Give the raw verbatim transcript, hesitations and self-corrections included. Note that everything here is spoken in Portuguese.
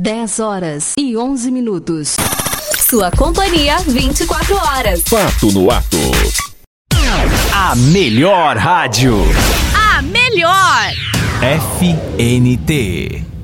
dez horas e onze minutos. Sua companhia vinte e quatro horas. Fato no ato. A melhor rádio. A melhor. F N T.